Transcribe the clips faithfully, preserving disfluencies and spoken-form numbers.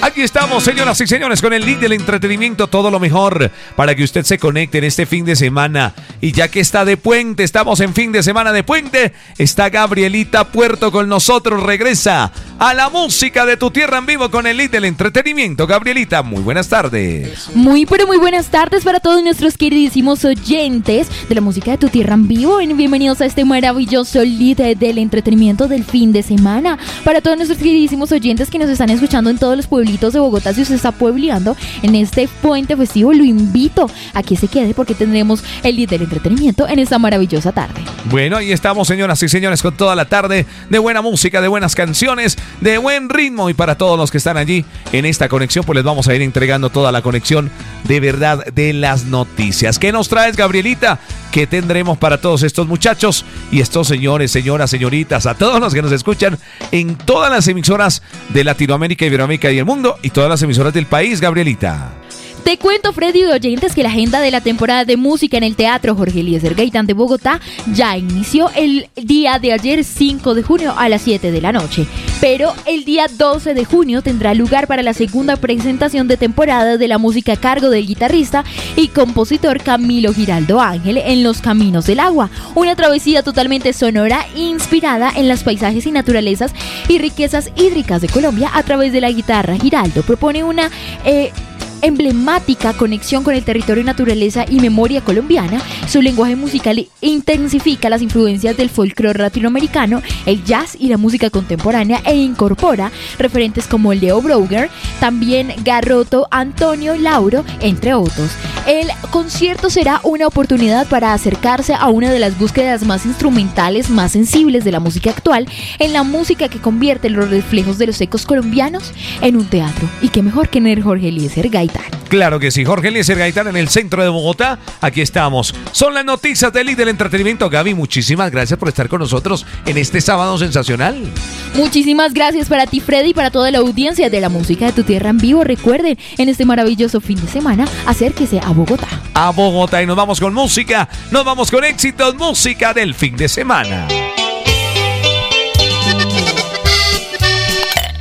Aquí estamos, señoras y señores, con el link del entretenimiento, todo lo mejor para que usted se conecte en este fin de semana. Y ya que está de puente, estamos en fin de semana de puente, está Gabrielita Puerto con nosotros, regresa a la música de tu tierra en vivo con el link del entretenimiento. Gabrielita, muy buenas tardes. Muy, pero muy buenas tardes para todos nuestros queridísimos oyentes de la música de tu tierra en vivo. Bienvenidos a este maravilloso lead del entretenimiento del fin de semana. Para todos nuestros queridísimos oyentes que nos están escuchando en todos los pueblitos de Bogotá, si usted está puebleando en este puente festivo, lo invito a que se quede porque tendremos el lead del entretenimiento en esta maravillosa tarde. Bueno, ahí estamos, señoras y señores, con toda la tarde de buena música, de buenas canciones, de buen ritmo. Y para todos los que están allí en esta conexión, pues les vamos a ir entregando toda la conexión de verdad de las noticias. ¿Qué nos traes, Gabrielita? ¿Qué tendremos para todos estos muchachos y estos señores, señoras, señoritas, a todos los que nos escuchan en todas las emisoras de Latinoamérica, Iberoamérica y el mundo y todas las emisoras del país, Gabrielita? Te cuento, Freddy, de oyentes, que la agenda de la temporada de música en el Teatro Jorge Eliezer Gaitán de Bogotá ya inició el día de ayer, cinco de junio, a las siete de la noche. Pero el día doce de junio tendrá lugar para la segunda presentación de temporada de la música a cargo del guitarrista y compositor Camilo Giraldo Ángel en Los Caminos del Agua. Una travesía totalmente sonora inspirada en los paisajes y naturalezas y riquezas hídricas de Colombia a través de la guitarra. Giraldo propone una... Eh, emblemática conexión con el territorio, naturaleza y memoria colombiana. Su lenguaje musical intensifica las influencias del folclore latinoamericano, el jazz y la música contemporánea e incorpora referentes como Leo Brauger, también Garroto, Antonio Lauro, entre otros. El concierto será una oportunidad para acercarse a una de las búsquedas más instrumentales, más sensibles de la música actual, en la música que convierte los reflejos de los ecos colombianos en un teatro. Y qué mejor que en el Jorge Eliezer Gaitán. Claro que sí, Jorge Eliezer Gaitán en el centro de Bogotá. Aquí estamos. Son las noticias del lead del entretenimiento. Gaby, muchísimas gracias por estar con nosotros en este sábado sensacional. Muchísimas gracias para ti, Freddy, y para toda la audiencia de la música de tu tierra en vivo. Recuerden, en este maravilloso fin de semana, acérquese a Bogotá. A Bogotá, y nos vamos con música, nos vamos con éxitos, música del fin de semana.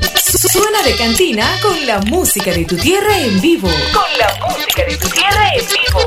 Suena de cantina con la música de tu tierra en vivo. Con la música de tu tierra en